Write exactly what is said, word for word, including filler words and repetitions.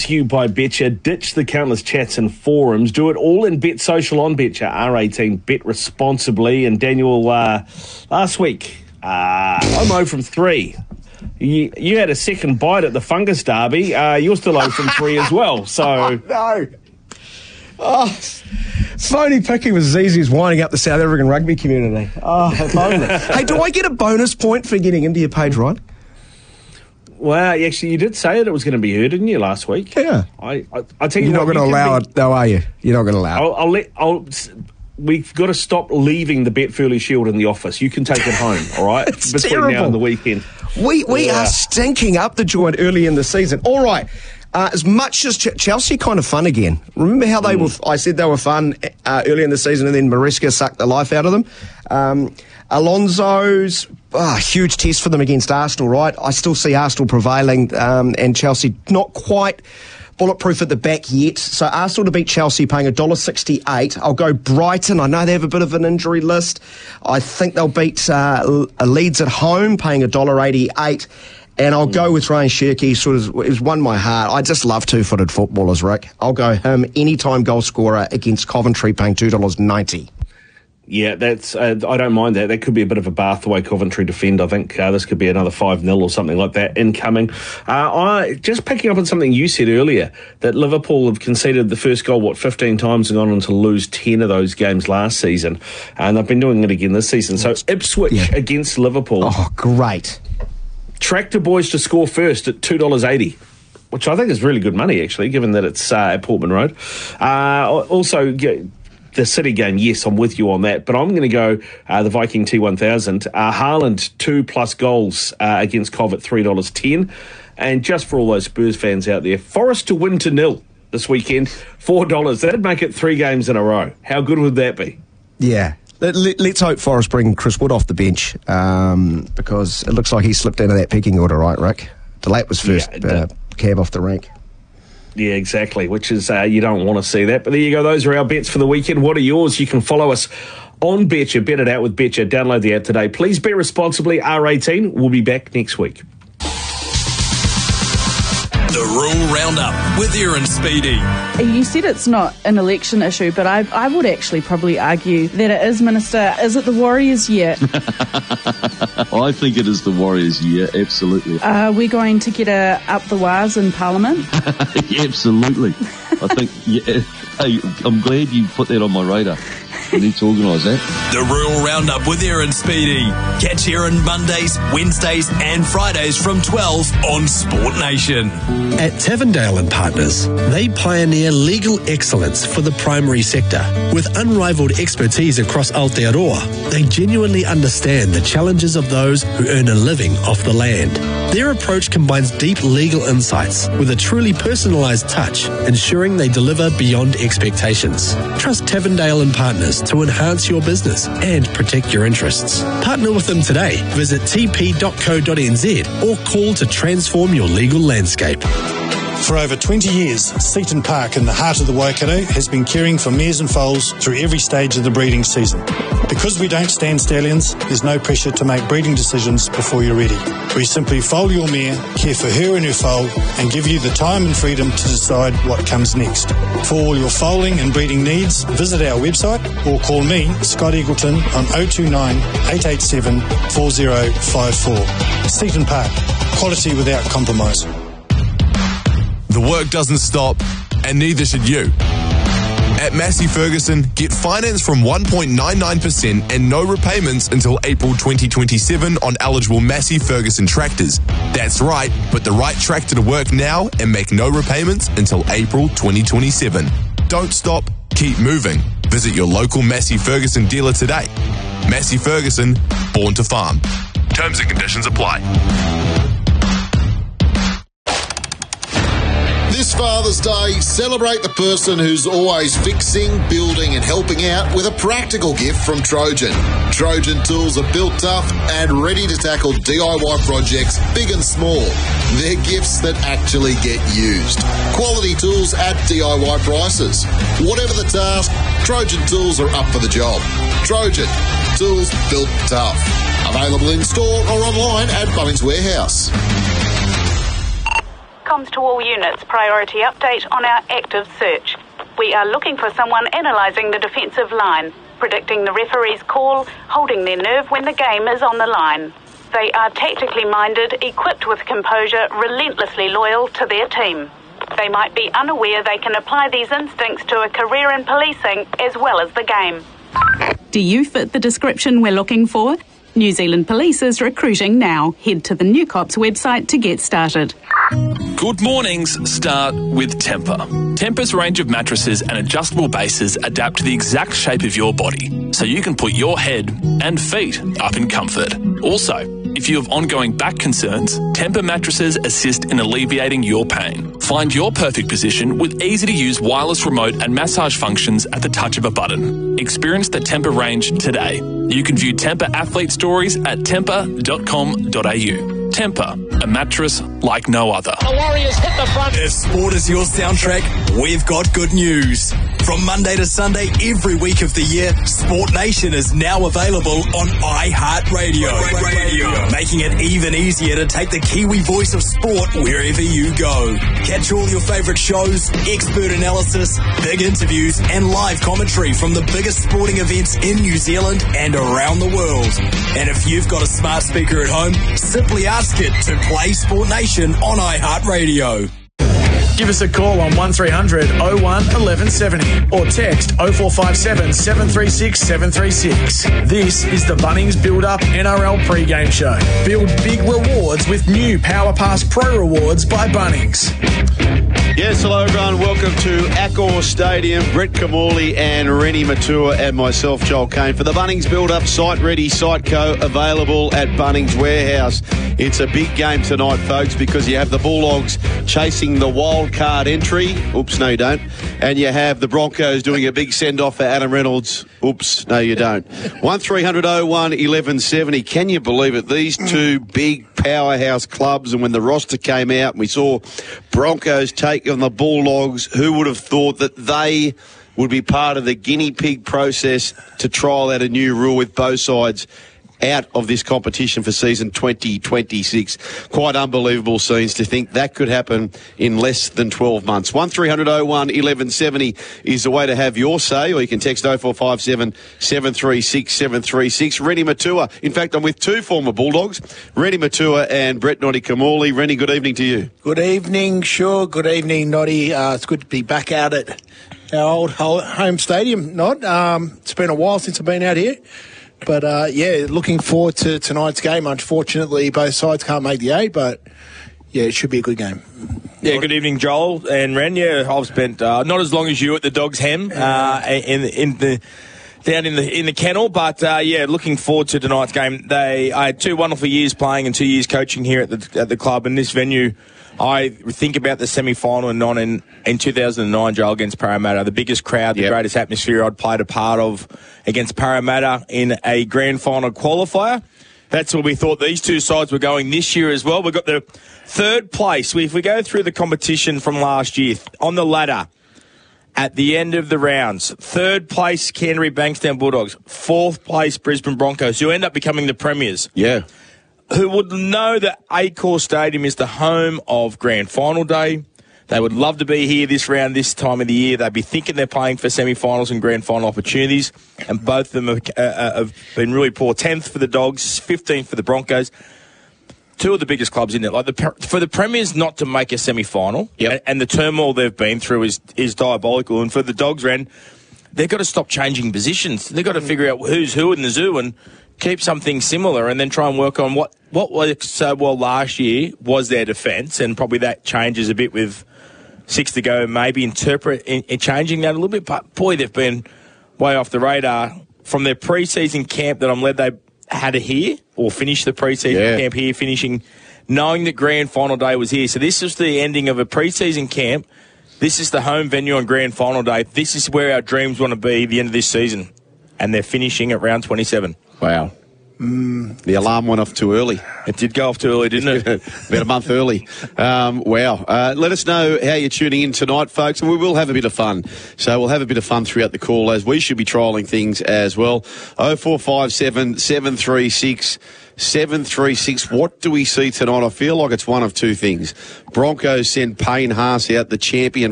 to you by Betcha. Ditch the countless chats and forums. Do it all in Bet Social on Betcha. R eighteen, bet responsibly. And Daniel, uh, last week, uh, I'm zero from three. You, you had a second bite at the Fungus Derby. Uh, you're still zero from three as well. So oh, no. Oh, phony picking was as easy as winding up the South African rugby community. Oh, hey, do I get a bonus point for getting into your page right? Well, actually, you did say that it was going to be heard, didn't you, last week? Yeah. I, I, I tell you You're what, not going to allow be, it, though, are you? You're not going to allow I'll, it. I'll let. I'll. We've got to stop leaving the Betfairley Shield in the office. You can take it home, all right? It's Between terrible. now and the weekend. We we yeah. are stinking up the joint early in the season. All right. Uh, as much as Ch- Chelsea kind of fun again. Remember how they mm. were, f- I said they were fun uh, early in the season and then Maresca sucked the life out of them. Um, Alonso's oh, huge test for them against Arsenal, right? I still see Arsenal prevailing um, and Chelsea not quite bulletproof at the back yet. So Arsenal to beat Chelsea paying one dollar sixty-eight. I'll go Brighton. I know they have a bit of an injury list. I think they'll beat uh, Leeds at home paying one dollar eighty-eight. And I'll go with Ryan Cherki, sort of, it's won my heart. I just love two-footed footballers, Rick. I'll go him, anytime goal scorer against Coventry, paying two dollars ninety. Yeah, that's. Uh, I don't mind that. That could be a bit of a bath the way Coventry defend. I think uh, this could be another five nil or something like that incoming. Uh, I just picking up on something you said earlier, that Liverpool have conceded the first goal, what, fifteen times and gone on to lose ten of those games last season. And they've been doing it again this season. So Ipswich yeah. against Liverpool. Oh, great. Tractor Boys to score first at two dollars eighty, which I think is really good money, actually, given that it's uh, at Portman Road. Uh, also, the City game, yes, I'm with you on that, but I'm going to go uh, the Viking T one thousand. Uh, Haaland, two plus goals uh, against Cov at three dollars ten. And just for all those Spurs fans out there, Forest to win to nil this weekend, four dollars. That'd make it three games in a row. How good would that be? Yeah. Let's hope Forrest bring Chris Wood off the bench um, because it looks like he slipped into that pecking order, right, Rick? Delat was first yeah, uh, cab off the rank. Yeah, exactly, which is, uh, you don't want to see that. But there you go, those are our bets for the weekend. What are yours? You can follow us on Betcha, bet it out with Betcha. Download the app today. Please bet responsibly, R eighteen. We'll be back next week. The Rural Roundup with Aaron Speedy. You said it's not an election issue, but I, I would actually probably argue that it is, Minister. Is it the Warriors' year? I think it is the Warriors' year, absolutely. Are we going to get a up the wires in Parliament? Yeah, absolutely. I think, yeah, hey, I'm glad you put that on my radar. We need to organise that. The Rural Roundup with Aaron Speedy. Catch Aaron Mondays, Wednesdays and Fridays from twelve on Sport Nation. At Tavendale and Partners, they pioneer legal excellence for the primary sector. With unrivaled expertise across Aotearoa, they genuinely understand the challenges of those who earn a living off the land. Their approach combines deep legal insights with a truly personalised touch, ensuring they deliver beyond expectations. Trust Tavendale and Partners to enhance your business and protect your interests. Partner with them today. Visit t p dot co dot n z or call to transform your legal landscape. For over twenty years, Seaton Park in the heart of the Waikato has been caring for mares and foals through every stage of the breeding season. Because we don't stand stallions, there's no pressure to make breeding decisions before you're ready. We simply foal your mare, care for her and her foal, and give you the time and freedom to decide what comes next. For all your foaling and breeding needs, visit our website or call me, Scott Eagleton, on oh two nine, eight eight seven, four oh five four. Seaton Park, quality without compromise. The work doesn't stop, and neither should you. At Massey Ferguson, get finance from one point nine nine percent and no repayments until April twenty twenty-seven on eligible Massey Ferguson tractors. That's right, put the right tractor to work now and make no repayments until April twenty twenty-seven. Don't stop, keep moving. Visit your local Massey Ferguson dealer today. Massey Ferguson, born to farm. Terms and conditions apply. This Father's Day, celebrate the person who's always fixing, building and helping out with a practical gift from Trojan. Trojan tools are built tough and ready to tackle D I Y projects big and small. They're gifts that actually get used. Quality tools at D I Y prices. Whatever the task, Trojan tools are up for the job. Trojan, tools built tough. Available in store or online at Bunnings Warehouse. comms to all units priority update on our active search. We are looking for someone analysing the defensive line, predicting the referee's call, holding their nerve when the game is on the line. They are tactically minded, equipped with composure, relentlessly loyal to their team. They might be unaware they can apply these instincts to a career in policing as well as the game. Do you fit the description we're looking for? New Zealand Police is recruiting now. Head to the New Cops website to get started. Good mornings start with Tempur. Tempur's range of mattresses and adjustable bases adapt to the exact shape of your body, so you can put your head and feet up in comfort. Also, if you have ongoing back concerns, Tempur mattresses assist in alleviating your pain. Find your perfect position with easy-to-use wireless remote and massage functions at the touch of a button. Experience the Tempur range today. You can view Tempur athlete stories at tempur dot com dot a u. Tempur, a mattress like no other. The Warriors hit the front. If sport is your soundtrack, we've got good news. From Monday to Sunday, every week of the year, Sport Nation is now available on iHeartRadio, Radio, making it even easier to take the Kiwi voice of sport wherever you go. Catch all your favourite shows, expert analysis, big interviews, and live commentary from the biggest sporting events in New Zealand and around the world. And if you've got a smart speaker at home, simply ask it to play Sport Nation on iHeartRadio. Give us a call on one three hundred oh one eleven seventy or text oh four five seven seven three six seven three six. This is the Bunnings Build Up N R L pre-game show. Build big rewards with new Power Pass Pro Rewards by Bunnings. Yes, hello everyone. Welcome to Accor Stadium. Brett Kamali and Rennie Matua and myself, Joel Kane, for the Bunnings Build-Up Site Ready Site Co. available at Bunnings Warehouse. It's a big game tonight, folks, because you have the Bulldogs chasing the wild card entry. Oops, no you don't. And you have the Broncos doing a big send-off for Adam Reynolds. Oops, no you don't. one three hundred oh one eleven seventy. Can you believe it? These two big powerhouse clubs, and when the roster came out and we saw Broncos take on the Bulldogs, who would have thought that they would be part of the guinea pig process to trial out a new rule with both sides out of this competition for season twenty twenty-six. Quite unbelievable scenes to think that could happen in less than twelve months. one three hundred oh one eleven seventy is the way to have your say, or you can text oh four five seven seven three six seven three six. Rennie Matua. In fact, I'm with two former Bulldogs, Rennie Matua and Brett Noddy Kamali. Rennie, good evening to you. Good evening, sure. Good evening, Noddy. Uh, it's good to be back out at our old home stadium, Nod. Um, it's been a while since I've been out here. But, uh, yeah, looking forward to tonight's game. Unfortunately, both sides can't make the eight, but, yeah, it should be a good game. Yeah, good evening, Joel and Ren. Yeah, I've spent uh, not as long as you at the Dogs Hem uh, in, in the down in the in the kennel, but, uh, yeah, looking forward to tonight's game. They I had two wonderful years playing and two years coaching here at the at the club, and this venue. I think about the semi-final and non in, in two thousand nine, Joel, against Parramatta. The biggest crowd, the yep. greatest atmosphere I'd played a part of against Parramatta in a grand final qualifier. That's where we thought these two sides were going this year as well. We've got the third place. If we go through the competition from last year, on the ladder, at the end of the rounds, third place Canterbury Bankstown Bulldogs, fourth place Brisbane Broncos, who end up becoming the premiers. Yeah. Who would know that Accor Stadium is the home of Grand Final Day. They would love to be here this round, this time of the year. They'd be thinking they're playing for semi-finals and grand final opportunities, and both of them have, uh, have been really poor. tenth for the Dogs, fifteenth for the Broncos. Two of the biggest clubs in there. Like the, for the Premiers not to make a semi-final, yep. and, and the turmoil they've been through is, is diabolical. And for the Dogs, Ren, they've got to stop changing positions. They've got to figure out who's who in the zoo and keep something similar, and then try and work on what, what worked so well last year was their defence, and probably that changes a bit with six to go, maybe interpret in, in changing that a little bit. But, boy, they've been way off the radar. From their pre-season camp that I'm led they had here, or finished the pre-season yeah. camp here, finishing, knowing that Grand Final Day was here. So this was the ending of a pre-season camp. This is the home venue on Grand Final Day. This is where our dreams want to be the end of this season. And they're finishing at round twenty-seven. Wow. Mm. The alarm went off too early. It did go off too early, didn't it? About a month early. Um, wow. Uh, let us know how you're tuning in tonight, folks, and we will have a bit of fun. So we'll have a bit of fun throughout the call, as we should be trialling things as well. oh four five seven, seven three six, seven three six. What do we see tonight? I feel like it's one of two things. Broncos send Payne Haas out, the champion